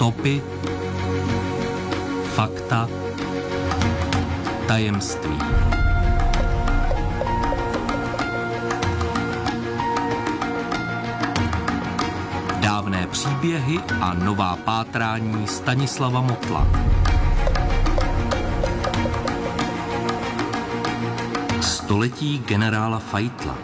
Stopy, fakta, tajemství. Dávné příběhy a nová pátrání Stanislava Motla. Století generála Feitla.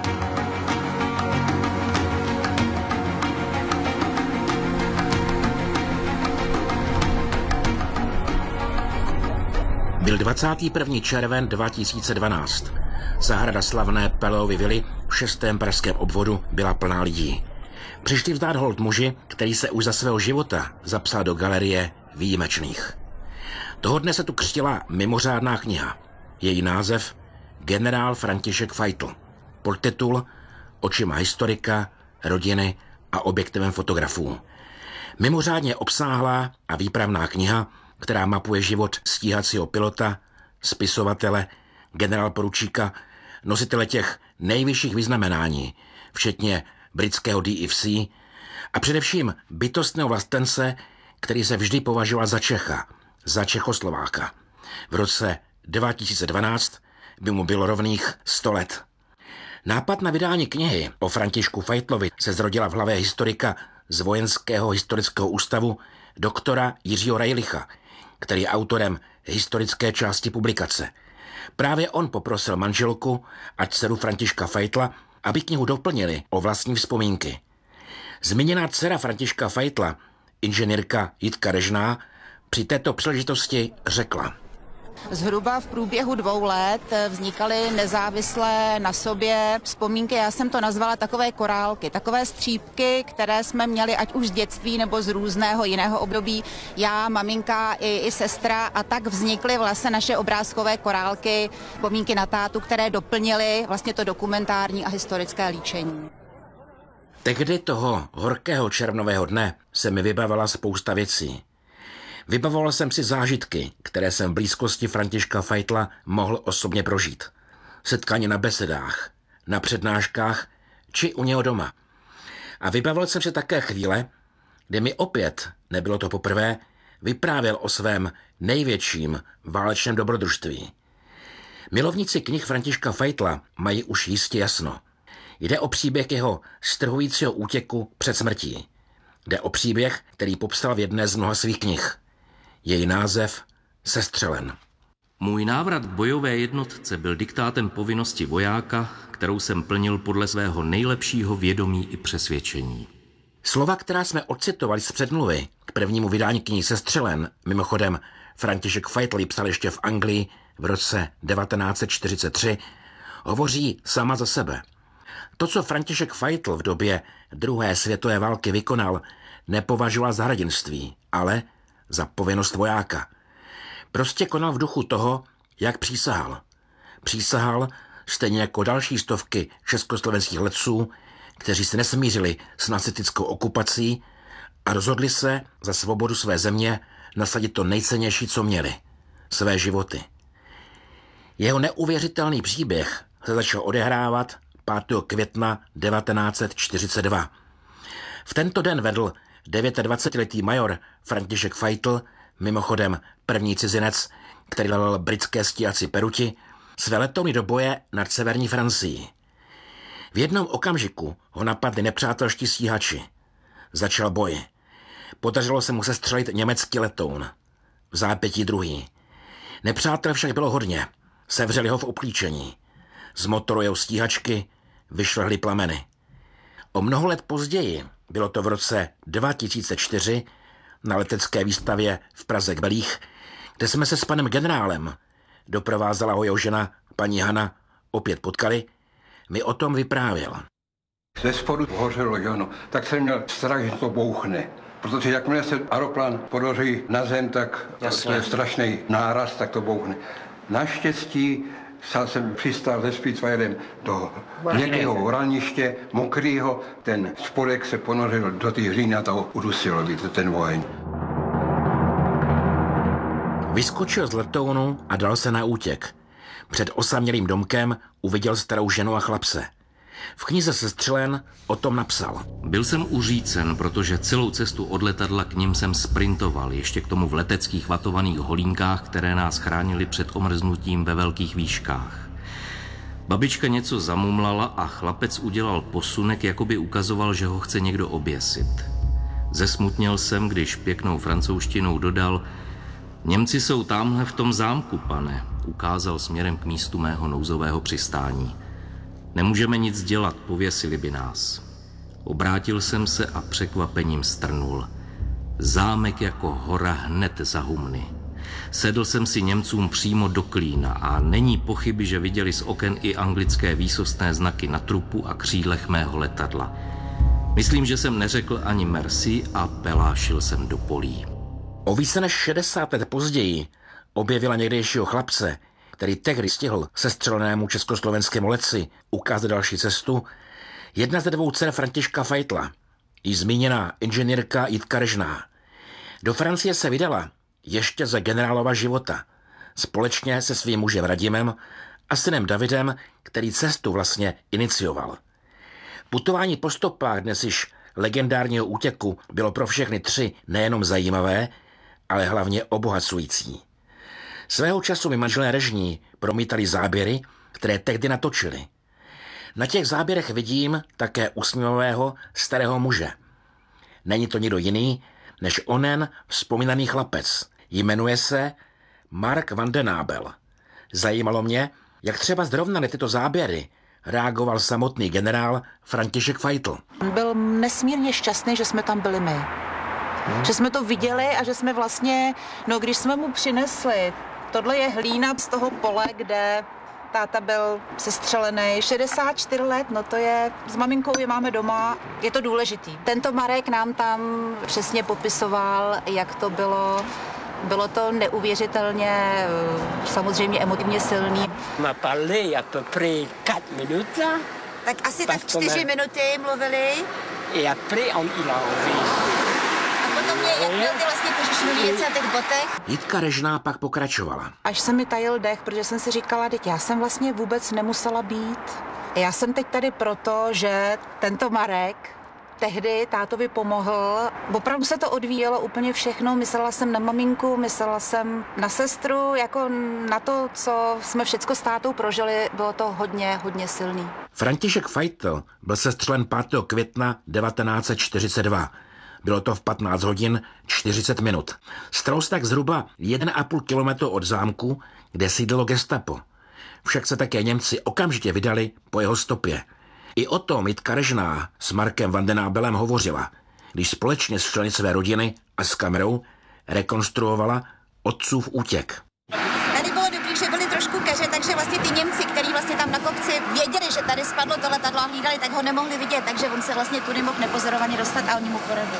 Byl 21. červen 2012. Zahrada slavné Pelleovy vily v 6. pražském obvodu byla plná lidí. Přišli vzdát hold muži, který se už za svého života zapsal do galerie výjimečných. Toho dne se tu křtila mimořádná kniha. Její název Generál František Feitl. Podtitul Očima historika, rodiny a objektivem fotografů. Mimořádně obsáhlá a výpravná kniha, která mapuje život stíhacího pilota, spisovatele, generálporučíka, nositele těch nejvyšších vyznamenání, včetně britského DFC a především bytostného vlastence, který se vždy považoval za Čecha, za Čechoslováka. V roce 2012 by mu bylo rovných 100 let. Nápad na vydání knihy o Františku Feitlovi se zrodila v hlavě historika z Vojenského historického ústavu doktora Jiřího Rajlicha, který je autorem historické části publikace. Právě on poprosil manželku a dceru Františka Feitla, aby knihu doplnili o vlastní vzpomínky. Zmíněná dcera Františka Feitla, inženýrka Jitka Režná, při této příležitosti řekla: Zhruba v průběhu 2 let vznikaly nezávislé na sobě vzpomínky, já jsem to nazvala takové korálky, takové střípky, které jsme měli ať už z dětství nebo z různého jiného období. Já, maminka i sestra, a tak vznikly vlastně naše obrázkové korálky, vzpomínky na tátu, které doplnily vlastně to dokumentární a historické líčení. Tehdy toho horkého červnového dne se mi vybavila spousta věcí. Vybavoval jsem si zážitky, které jsem v blízkosti Františka Feitla mohl osobně prožít. Setkání na besedách, na přednáškách či u něho doma. A vybavil jsem si také chvíle, kdy mi opět, nebylo to poprvé, vyprávěl o svém největším válečném dobrodružství. Milovníci knih Františka Feitla mají už jistě jasno. Jde o příběh jeho strhujícího útěku před smrtí. Jde o příběh, který popsal v jedné z mnoha svých knih. Její název Sestřelen. Můj návrat k bojové jednotce byl diktátem povinnosti vojáka, kterou jsem plnil podle svého nejlepšího vědomí i přesvědčení. Slova, která jsme odcitovali z předmluvy k prvnímu vydání knihy Sestřelen, mimochodem František Feitl psal ještě v Anglii v roce 1943, hovoří sama za sebe. To, co František Feitl v době druhé světové války vykonal, nepovažoval za hrdinství, ale za povinnost vojáka. Prostě konal v duchu toho, jak přísahal. Přísahal stejně jako další stovky československých letců, kteří se nesmířili s nacistickou okupací a rozhodli se za svobodu své země nasadit to nejcennější, co měli. Své životy. Jeho neuvěřitelný příběh se začal odehrávat 5. května 1942. V tento den vedl 29letý major František Feitl, mimochodem první cizinec, který velel britské stíhací peruti, své letouny do boje nad severní Francií. V jednom okamžiku ho napadli nepřátelští stíhači. Začal boj. Podařilo se mu sestřelit německý letoun. V zápětí druhý. Nepřátel však bylo hodně. Sevřeli ho v obklíčení. Z motoru jeho stíhačky vyšlehly plameny. O mnoho let později, bylo to v roce 2004, na letecké výstavě v Praze Kbelích, kde jsme se s panem generálem, doprovázela ho jeho žena, paní Hana, opět potkali, mi o tom vyprávěl. Ze spodu hořelo, jo, no, tak jsem měl strach, že to bouchne. Protože jakmile se aeroplán podaří na zem, tak to je strašný náraz, tak to bouchne. Naštěstí jsem přistál se Spitfirem do měkkého oraniště, mokrýho, ten spodek se ponořil do té hříny a to udusilo, víte, ten oheň. Vyskočil z letounu a dal se na útěk. Před osamělým domkem uviděl starou ženu a chlapce. V knize Sestřelen o tom napsal. Byl jsem uřícen, protože celou cestu od letadla k nim jsem sprintoval, ještě k tomu v leteckých vatovaných holínkách, které nás chránily před omrznutím ve velkých výškách. Babička něco zamumlala a chlapec udělal posunek, jako by ukazoval, že ho chce někdo oběsit. Zesmutněl jsem, když pěknou francouzštinou dodal: Němci jsou tamhle v tom zámku, pane, ukázal směrem k místu mého nouzového přistání. Nemůžeme nic dělat, pověsili by nás. Obrátil jsem se a překvapením strnul. Zámek jako hora hned za humny. Sedl jsem si Němcům přímo do klína a není pochyby, že viděli z oken i anglické výsostné znaky na trupu a křídlech mého letadla. Myslím, že jsem neřekl ani merci a pelášil jsem do polí. O více než 60 let později objevila někdejšího chlapce, který tehdy stihl sestřelenému československému letci ukázat další cestu, jedna ze dvou dcer Františka Feitla, již zmíněná inženýrka Jitka Režná. Do Francie se vydala ještě za generálova života, společně se svým mužem Radimem a synem Davidem, který cestu vlastně inicioval. Putování po stopách dnes již legendárního útěku bylo pro všechny tři nejenom zajímavé, ale hlavně obohacující. Svého času mi manželé Režní promítali záběry, které tehdy natočili. Na těch záběrech vidím také usměvavého starého muže. Není to nikdo jiný, než onen vzpomínaný chlapec. Jmenuje se Mark van den Abel. Zajímalo mě, jak třeba zrovna na tyto záběry reagoval samotný generál František Feitl. Byl nesmírně šťastný, že jsme tam byli my. Že jsme to viděli a že jsme vlastně, když jsme mu přinesli, tohle je hlína z toho pole, kde táta byl sestřelený, 64 let, to je, s maminkou je máme doma, je to důležitý. Tento Marek nám tam přesně popisoval, jak to bylo. Bylo to neuvěřitelně, samozřejmě emotivně silný. On a parlé à peu près 4 minutes. Tak asi tak 4 minuty mluvili. Et après, il a enlevé. A potom mě, jak měl ty vlastně kožešní věci na těch botech. Jitka Režná pak pokračovala. Až se mi tajil dech, protože jsem si říkala, teď já jsem vlastně vůbec nemusela být. Já jsem teď tady proto, že tento Marek tehdy tátovi pomohl. Opravdu se to odvíjelo úplně všechno. Myslela jsem na maminku, myslela jsem na sestru, jako na to, co jsme všecko s tátou prožili. Bylo to hodně, hodně silný. František Feitl byl sestřelen 5. května 1942. Bylo to v 15 hodin 40 minut. Strous tak zhruba 1,5 kilometru od zámku, kde sídlilo gestapo. Však se také Němci okamžitě vydali po jeho stopě. I o tom Jitka Režná s Markem van den Abelem hovořila, když společně s členy své rodiny a s kamerou rekonstruovala otcův útěk. Tady bylo dobrý, že byli trošku keře, takže vlastně ty Němci, kteří vlastně tam na kopci věděli, že tady spadlo to letadlo a hlídali, tak ho nemohli vidět, takže on se vlastně tudy mohl nepozorovaně dostat a oni mu poradili.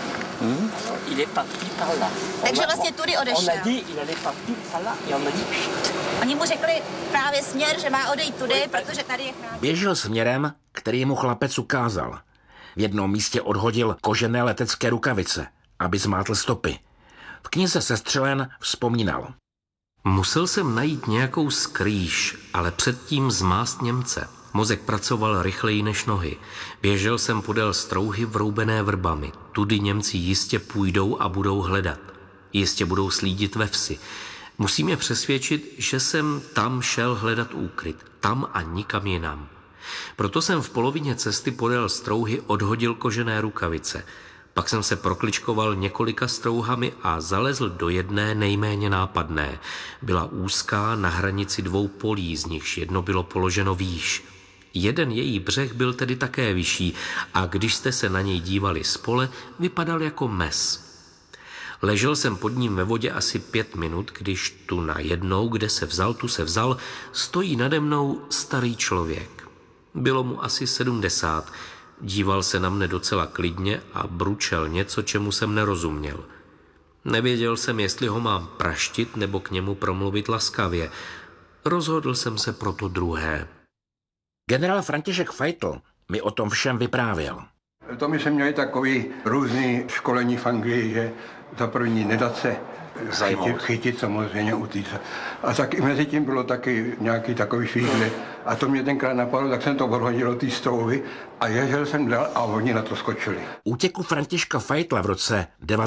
Il est parti par là. Takže vlastně tudy odešel. On a dit, il allait partir par là, et on a dit, Oni mu řekli právě směr, že má odejít tudy, protože tady je chráněn. Běžel směrem, který mu chlapec ukázal. V jednom místě odhodil kožené letecké rukavice, aby zmátl stopy. V knize Sestřelen vzpomínal. Musel jsem najít nějakou skrýš, ale předtím zmást Němce. Mozek pracoval rychleji než nohy. Běžel jsem podél strouhy vroubené vrbami. Tudy Němci jistě půjdou a budou hledat. Jistě budou slídit ve vsi. Musím je přesvědčit, že jsem tam šel hledat úkryt. Tam a nikam jinam. Proto jsem v polovině cesty podél strouhy odhodil kožené rukavice. Pak jsem se prokličkoval několika strouhami a zalezl do jedné nejméně nápadné. Byla úzká na hranici 2 polí, z nichž jedno bylo položeno výš. Jeden její břeh byl tedy také vyšší a když jste se na něj dívali z pole, vypadal jako mes. Ležel jsem pod ním ve vodě asi 5 minut, když tu najednou, kde se vzal, tu se vzal, stojí nade mnou starý člověk. Bylo mu asi 70. Díval se na mne docela klidně a bručel něco, čemu jsem nerozuměl. Nevěděl jsem, jestli ho mám praštit nebo k němu promluvit laskavě. Rozhodl jsem se pro to druhé. Generál František Feitl mi o tom všem vyprávěl. To my jsme měli takový různý školení v Anglii, že za první nedat se chytit samozřejmě utíct. A tak i mezi tím bylo taky nějaký takový švízle. A to mě tenkrát napadlo, tak jsem to odhodil od té stouvy a ježel jsem dál a oni na to skočili. Útěku Františka Feitla v roce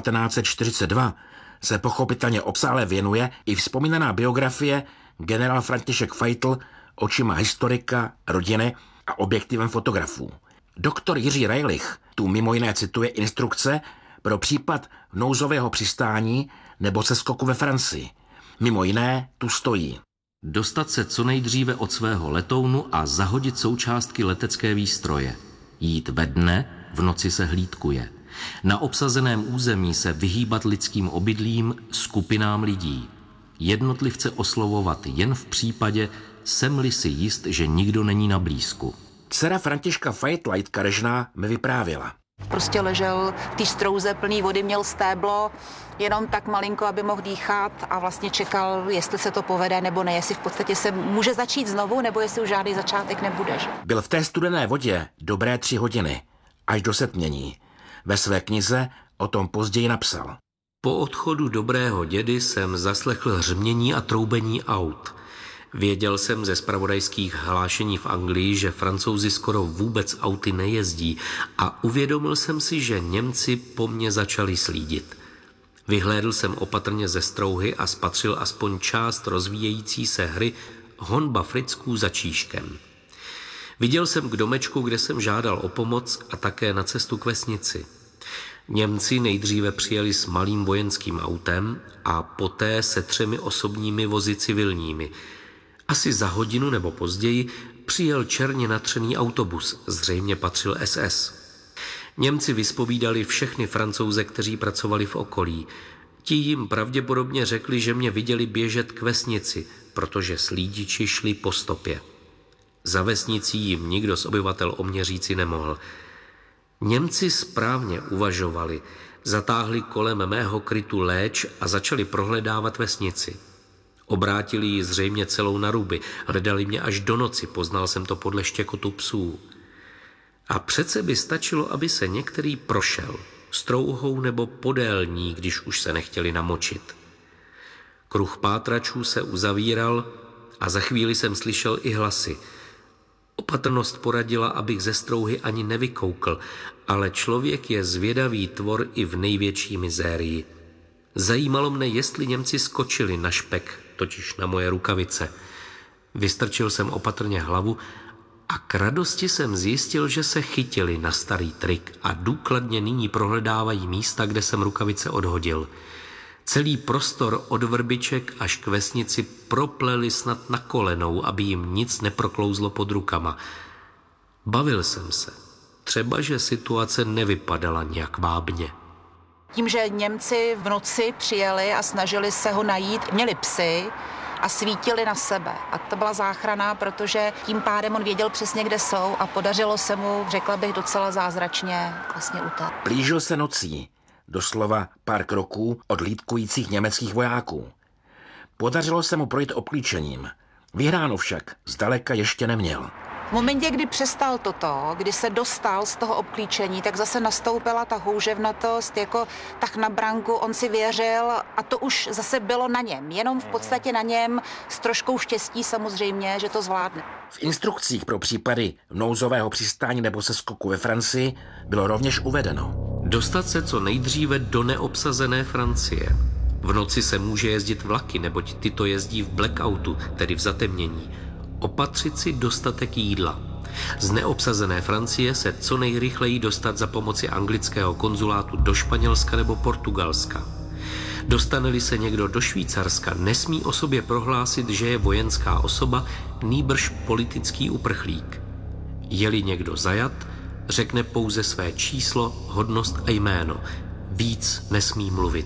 1942 se pochopitelně obsáhle věnuje i vzpomínaná biografie Generál František Feitl očima historika, rodiny a objektivem fotografů. Doktor Jiří Rajlich tu mimo jiné cituje instrukce pro případ nouzového přistání nebo seskoku ve Francii. Mimo jiné tu stojí: dostat se co nejdříve od svého letounu a zahodit součástky letecké výstroje. Jít ve dne, v noci se hlídkuje. Na obsazeném území se vyhýbat lidským obydlím, skupinám lidí. Jednotlivce oslovovat jen v případě, jsem-li si jist, že nikdo není na blízku. Dcera Františka Feitla Jitka Režná mi vyprávěla. Prostě ležel v té strouze plný vody, měl stéblo, jenom tak malinko, aby mohl dýchat a vlastně čekal, jestli se to povede nebo ne, jestli v podstatě se může začít znovu, nebo jestli už žádný začátek nebude. Že? Byl v té studené vodě dobré 3 hodiny, až do setmění. Ve své knize o tom později napsal: Po odchodu dobrého dědy jsem zaslechl hřmění a troubení aut. Věděl jsem ze zpravodajských hlášení v Anglii, že Francouzi skoro vůbec auty nejezdí a uvědomil jsem si, že Němci po mně začali slídit. Vyhlédl jsem opatrně ze strouhy a spatřil aspoň část rozvíjející se hry honba Fricků za Číškem. Viděl jsem k domečku, kde jsem žádal o pomoc a také na cestu k vesnici. Němci nejdříve přijeli s malým vojenským autem a poté se 3 osobními vozy civilními. Asi za hodinu nebo později přijel černě natřený autobus, zřejmě patřil SS. Němci vyspovídali všechny Francouze, kteří pracovali v okolí. Ti jim pravděpodobně řekli, že mě viděli běžet k vesnici, protože slídiči šli po stopě. Za vesnicí jim nikdo z obyvatel o mě říci nemohl. Němci správně uvažovali, zatáhli kolem mého krytu léč a začali prohledávat vesnici. Obrátili ji zřejmě celou na ruby, hledali mě až do noci, poznal jsem to podle štěkotu psů. A přece by stačilo, aby se některý prošel, strouhou nebo podél ní, když už se nechtěli namočit. Kruh pátračů se uzavíral a za chvíli jsem slyšel i hlasy. Opatrnost poradila, abych ze strouhy ani nevykoukl, ale člověk je zvědavý tvor i v největší mizérii. Zajímalo mne, jestli Němci skočili na špek, totiž na moje rukavice. Vystrčil jsem opatrně hlavu a k radosti jsem zjistil, že se chytili na starý trik a důkladně nyní prohledávají místa, kde jsem rukavice odhodil. Celý prostor od vrbiček až k vesnici propleli snad na kolenou, aby jim nic neproklouzlo pod rukama. Bavil jsem se. Třeba, že situace nevypadala nějak vábně. Tím, že Němci v noci přijeli a snažili se ho najít, měli psy a svítili na sebe. A to byla záchrana, protože tím pádem on věděl přesně, kde jsou a podařilo se mu, řekla bych, docela zázračně vlastně utéct. Plížil se nocí, doslova pár kroků od hlídkujících německých vojáků. Podařilo se mu projít obklíčením. Vyhráno však zdaleka ještě neměl. V momentě, kdy přestal toto, kdy se dostal z toho obklíčení, tak zase nastoupila ta houževnatost, jako tak na branku, on si věřil a to už zase bylo na něm, jenom v podstatě na něm s troškou štěstí samozřejmě, že to zvládne. V instrukcích pro případy nouzového přistání nebo seskoku ve Francii bylo rovněž uvedeno: dostat se co nejdříve do neobsazené Francie. V noci se může jezdit vlaky, neboť tyto jezdí v blackoutu, tedy v zatemnění. Opatřit si dostatek jídla. Z neobsazené Francie se co nejrychleji dostat za pomoci anglického konzulátu do Španělska nebo Portugalska. Dostane-li se někdo do Švýcarska, nesmí o sobě prohlásit, že je vojenská osoba, nýbrž politický uprchlík. Je-li někdo zajat, řekne pouze své číslo, hodnost a jméno. Víc nesmí mluvit.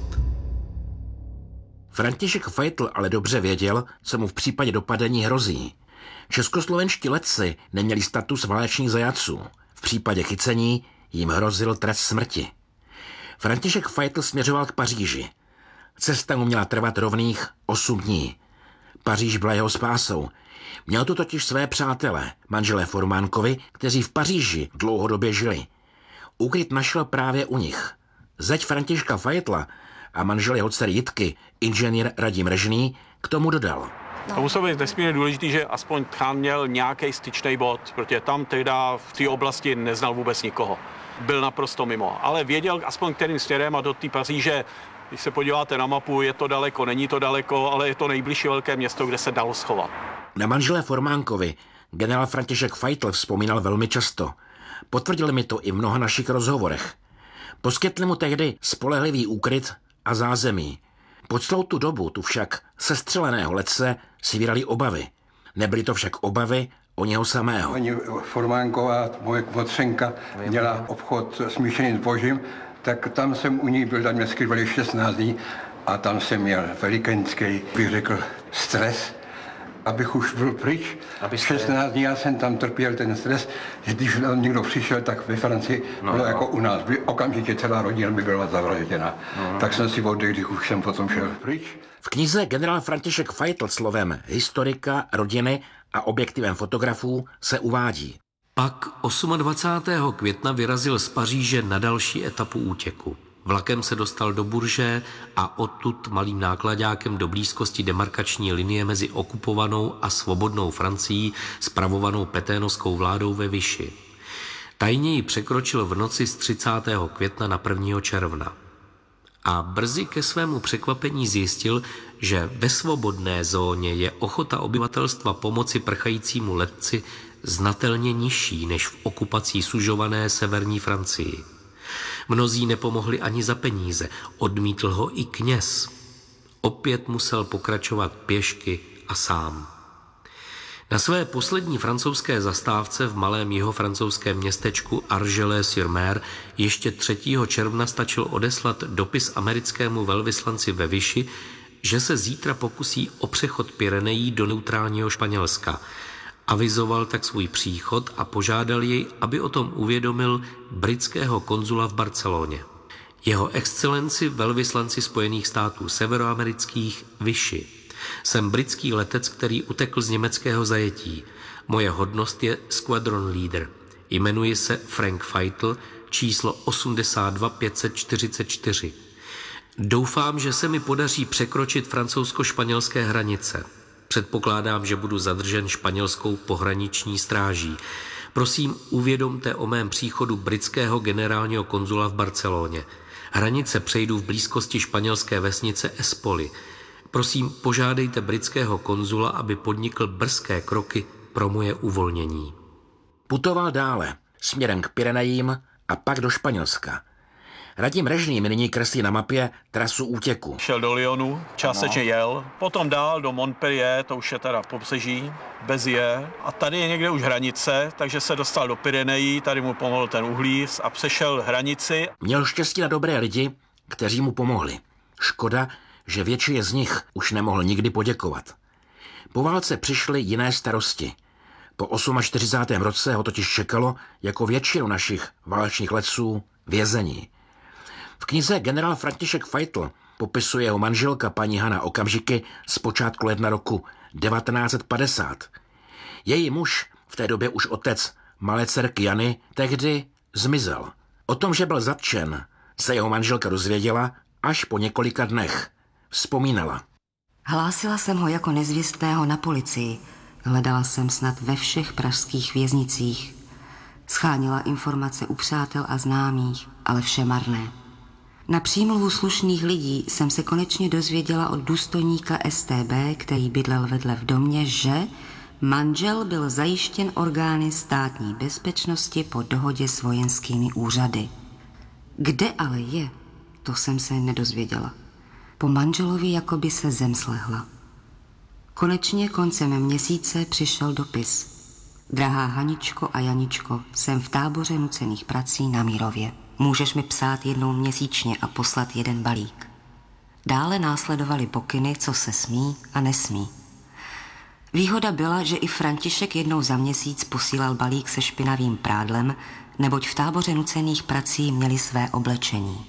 František Feitl ale dobře věděl, co mu v případě dopadení hrozí. Českoslovenští letci neměli status válečných zajatců. V případě chycení jim hrozil trest smrti. František Feitl směřoval k Paříži. Cesta mu měla trvat rovných 8 dní. Paříž byla jeho spásou. Měl tu totiž své přátele, manželé Formánkovi, kteří v Paříži dlouhodobě žili. úkryt našel právě u nich. Zeď Františka Fajtla a manžel jeho dcery Jitky, inženýr Radim Režný, k tomu dodal. To muselo být nesmírně důležitý, že aspoň Tchán měl nějaký styčný bod, protože tam tehda v té oblasti neznal vůbec nikoho. Byl naprosto mimo, ale věděl aspoň kterým směrem a do té Paříže, když se podíváte na mapu, je to daleko, není to daleko, ale je to nejbližší velké město, kde se dalo schovat. Na manžele Formánkovi generál František Fajtl vzpomínal velmi často. Potvrdili mi to i v mnoha našich rozhovorech. Poskytli mu tehdy spolehlivý úkryt a zázemí. Po celou tu dobu tu však sestřeleného letce svírali obavy. Nebyly to však obavy o něho samého. Paní Formánková, moje kmotřenka, měla obchod s míšeným zbožím, tak tam jsem u ní byl, tam mě skrývali 16 dní a tam jsem měl velikánský, bych řekl, stres, abych už byl pryč. 16 dní já jsem tam trpěl ten stres, že když někdo přišel, tak ve Francii bylo jako u nás. Okamžitě celá rodina by byla zavražděna. Tak jsem si oddech, když už jsem potom šel pryč. V knize generál František Fajtl slovem historika, rodiny a objektivem fotografů se uvádí. Pak 28. května vyrazil z Paříže na další etapu útěku. Vlakem se dostal do Bourget a odtud malým nákladákem do blízkosti demarkační linie mezi okupovanou a svobodnou Francií spravovanou peténovskou vládou ve Vichy. Tajně ji překročil v noci z 30. května na 1. června. A brzy ke svému překvapení zjistil, že ve svobodné zóně je ochota obyvatelstva pomoci prchajícímu letci znatelně nižší než v okupací sužované severní Francii. Mnozí nepomohli ani za peníze, odmítl ho i kněz. Opět musel pokračovat pěšky a sám. Na své poslední francouzské zastávce v malém jihofrancouzském městečku Argelès-sur-Mer ještě 3. června stačil odeslat dopis americkému velvyslanci ve Vichy, že se zítra pokusí o přechod Pyrenejí do neutrálního Španělska. Avizoval tak svůj příchod a požádal jej, aby o tom uvědomil britského konzula v Barceloně. Jeho excelenci velvyslanci Spojených států severoamerických Vichy. Jsem britský letec, který utekl z německého zajetí. Moje hodnost je squadron leader. Jmenuji se Frank Fajtl, číslo 82544. Doufám, že se mi podaří překročit francouzsko-španělské hranice. Předpokládám, že budu zadržen španělskou pohraniční stráží. Prosím, uvědomte o mém příchodu britského generálního konzula v Barceloně. Hranice přejdu v blízkosti španělské vesnice Espoli. Prosím, požádejte britského konzula, aby podnikl brzké kroky pro moje uvolnění. Putoval dále, směrem k Pyrenejím a pak do Španělska. Radim Režný mi nyní kreslí na mapě trasu útěku. Šel do Lyonu, částečně jel, potom dál do Montpellier, to už je teda pobřeží, Béziers, a tady je někde už hranice, takže se dostal do Pyrenejí, tady mu pomohl ten uhlíř a přešel hranici. Měl štěstí na dobré lidi, kteří mu pomohli. Škoda, že většině z nich už nemohl nikdy poděkovat. Po válce přišly jiné starosti. Po 48. roce ho totiž čekalo, jako většinu našich válečných letců, vězení. V knize generál František Fajtl popisuje jeho manželka paní Hana okamžiky z počátku ledna roku 1950. Její muž, v té době už otec malé dcerky Jany, tehdy zmizel. O tom, že byl zatčen, se jeho manželka dozvěděla až po několika dnech. Vzpomínala. Hlásila jsem ho jako nezvěstného na policii. Hledala jsem snad ve všech pražských věznicích. Schánila informace u přátel a známých, ale vše marné. Na přímluvu slušných lidí jsem se konečně dozvěděla od důstojníka STB, který bydlel vedle v domě, že manžel byl zajištěn orgány státní bezpečnosti po dohodě s vojenskými úřady. Kde ale je, to jsem se nedozvěděla. Po manželovi jakoby se zem slehla. Konečně koncem měsíce přišel dopis. Drahá Haničko a Janičko, jsem v táboře nucených prací na Mírově. Můžeš mi psát jednou měsíčně a poslat jeden balík. Dále následovaly pokyny, co se smí a nesmí. Výhoda byla, že i František jednou za měsíc posílal balík se špinavým prádlem, neboť v táboře nucených prací měli své oblečení.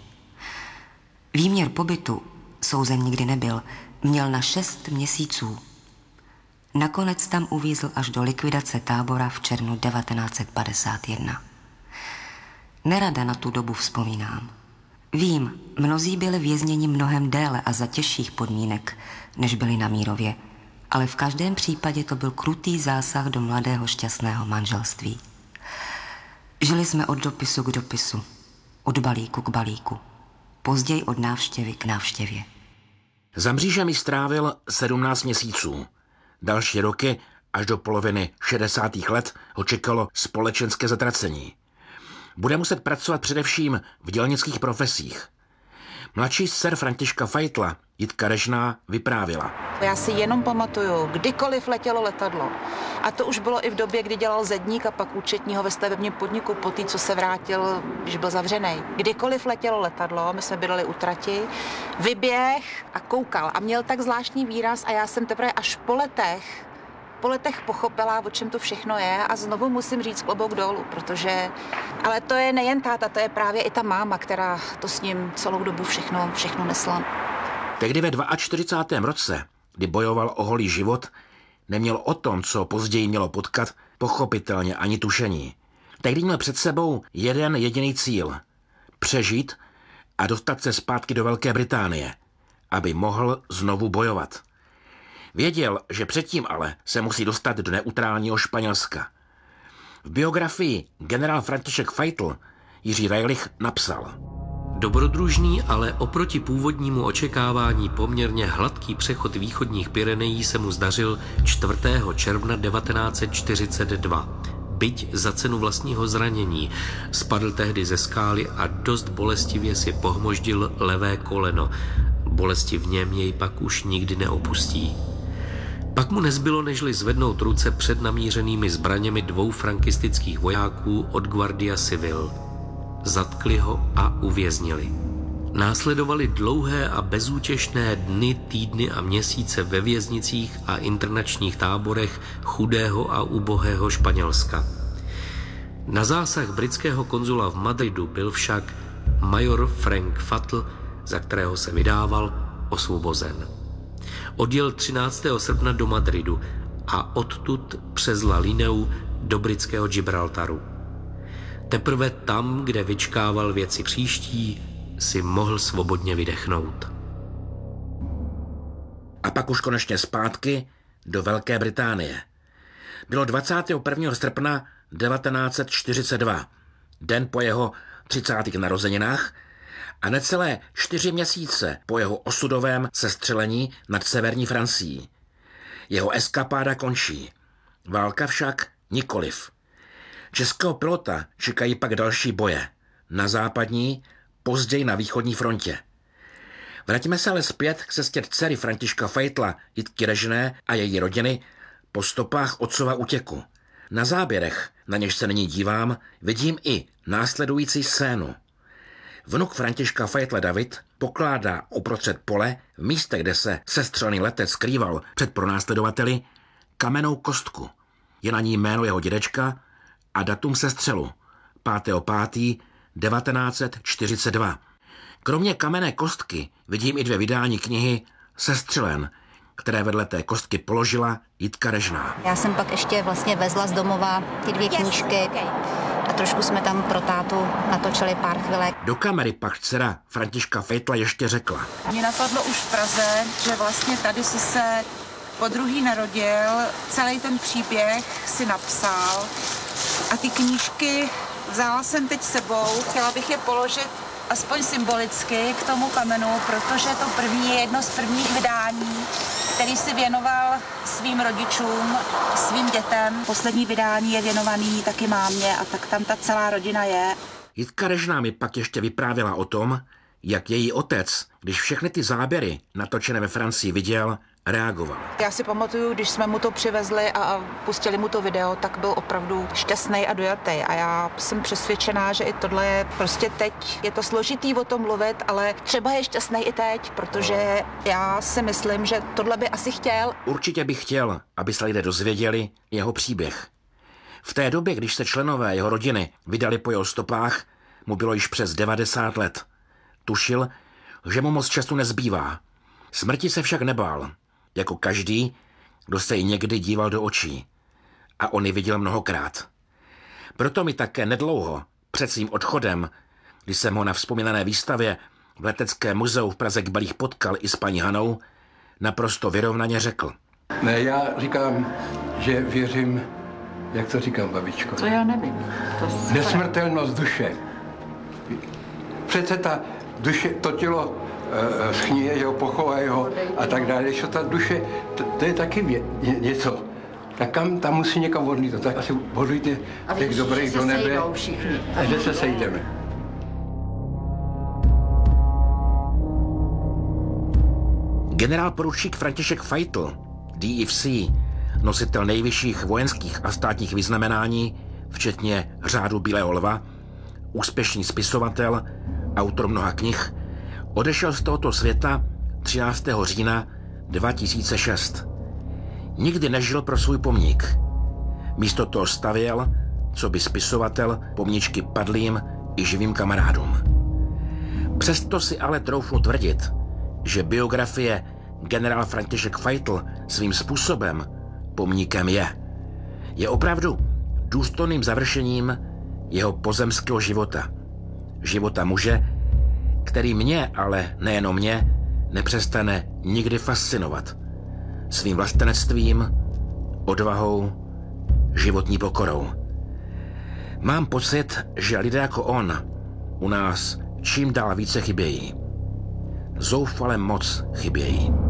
Výměr pobytu, souzen nikdy nebyl, měl na 6 měsíců. Nakonec tam uvízl až do likvidace tábora v červnu 1951. Nerada na tu dobu vzpomínám. Vím, mnozí byli vězněni mnohem déle a za těžších podmínek, než byli na Mírově, ale v každém případě to byl krutý zásah do mladého šťastného manželství. Žili jsme od dopisu k dopisu, od balíku k balíku, později od návštěvy k návštěvě. Za mřížemi strávil 17 měsíců. Další roky, až do poloviny 60. let, ho čekalo společenské zatracení. Bude muset pracovat především v dělnických profesích. Mladší dcer Františka Feitla, Jitka Režná, vyprávěla. Já si jenom pamatuju, kdykoliv letělo letadlo. A to už bylo i v době, kdy dělal zedník a pak účetního ve stavebním podniku, po té, co se vrátil, když byl zavřený. Kdykoliv letělo letadlo, my jsme bydleli u trati, vyběh a koukal. A měl tak zvláštní výraz a já jsem teprve až po letech pochopila, o čem to všechno je a znovu musím říct klobouk dolů, protože... Ale to je nejen táta, to je právě i ta máma, která to s ním celou dobu všechno nesla. Tehdy ve 42. roce, kdy bojoval o holý život, neměl o tom, co později mělo potkat, pochopitelně ani tušení. Tehdy měl před sebou jeden jediný cíl. Přežít a dostat se zpátky do Velké Británie, aby mohl znovu bojovat. Věděl, že předtím ale se musí dostat do neutrálního Španělska. V biografii generál František Feitl Jiří Rajlich napsal: Dobrodružný, ale oproti původnímu očekávání poměrně hladký přechod východních Pyrenejí se mu zdařil 4. června 1942. Byť za cenu vlastního zranění, spadl tehdy ze skály a dost bolestivě si pohmoždil levé koleno. Bolesti v něm jej pak už nikdy neopustí. Pak mu nezbylo, nežli zvednout ruce před namířenými zbraněmi 2 frankistických vojáků od Guardia Civil. Zatkli ho a uvěznili. Následovaly dlouhé a bezútěšné dny, týdny a měsíce ve věznicích a internačních táborech chudého a ubohého Španělska. Na zásah britského konzula v Madridu byl však major Frank Fatl, za kterého se vydával, osvobozen. Odjel 13. srpna do Madridu a odtud přes La Lineu do britského Gibraltaru. Teprve tam, kde vyčkával věci příští, si mohl svobodně vydechnout. A pak už konečně zpátky do Velké Británie. Bylo 21. srpna 1942, den po jeho 30. narozeninách a necelé 4 měsíce po jeho osudovém sestřelení nad severní Francií. Jeho eskapáda končí. Válka však nikoliv. Českého pilota čekají pak další boje. Na západní, později na východní frontě. Vraťme se ale zpět k cestě dcery Františka Feitla, Jitky Režné a její rodiny po stopách otcova útěku. Na záběrech, na něž se nyní dívám, vidím i následující scénu. Vnuk Františka Feitla David pokládá uprostřed pole, v místě, kde se sestřelený letec skrýval před pronásledovateli, kamennou kostku. Je na ní jméno jeho dědečka a datum sestřelu 5.5.1942. Kromě kamenné kostky vidím i 2 vydání knihy Sestřelen, které vedle té kostky položila Jitka Režná. Já jsem pak ještě vlastně vezla z domova ty 2 knížky a trošku jsme tam pro tátu natočili pár chvilek. Do kamery pak dcera Františka Feitla ještě řekla: Mně napadlo už v Praze, že vlastně tady si se podruhý narodil, celý ten příběh si napsal a ty knížky vzala jsem teď sebou, chtěla bych je položit aspoň symbolicky k tomu kamenu, protože to první je jedno z prvních vydání, který si věnoval svým rodičům, svým dětem. Poslední vydání je věnovaný taky mámě a tak tam ta celá rodina je. Jitka Režná mi pak ještě vyprávěla o tom, jak její otec, když všechny ty záběry natočené ve Francii viděl, reagoval. Já si pamatuju, když jsme mu to přivezli a pustili mu to video, tak byl opravdu šťastný a dojatý. A já jsem přesvědčená, že i tohle je prostě teď. Je to složitý o tom mluvit, ale třeba je šťastný i teď, protože já si myslím, že tohle by asi chtěl. Určitě bych chtěl, aby se lidé dozvěděli jeho příběh. V té době, když se členové jeho rodiny vydali po jeho stopách, mu bylo již přes 90 let. Tušil, že mu moc času nezbývá. Smrti se však nebál, jako každý, kdo se jí někdy díval do očí. A on ji viděl mnohokrát. Proto mi také nedlouho Před svým odchodem, když jsem ho na vzpomínané výstavě v Leteckém muzeu v Praze k Balích potkal i s paní Hanou, naprosto vyrovnaně řekl. Ne, já říkám, že věřím, jak to říkám, babičko? To já nevím. Nesmrtelnost duše. Přece ta duše, to tělo schníje, ho pochovají ho a tak dále. Když ta duše, to je taky něco. Tak kam tam musí někam odlít, tak asi odlíte těch dobrých do nebe. A že se sejdeme. Generál poručík František Feitl, DFC, nositel nejvyšších vojenských a státních vyznamenání, včetně řádu Bílého lva, úspěšný spisovatel, autor mnoha knih, odešel z tohoto světa 13. října 2006. Nikdy nežil pro svůj pomník. Místo toho stavěl, co by spisovatel, pomníčky padlým i živým kamarádům. Přesto si ale troufnu tvrdit, že biografie generál František Feitl svým způsobem pomníkem je. Je opravdu důstojným završením jeho pozemského života. Života muže, který mě, ale nejenom mě, nepřestane nikdy fascinovat. Svým vlastenectvím, odvahou, životní pokorou. Mám pocit, že lidé jako on u nás čím dál více chybějí. Zoufale moc chybějí.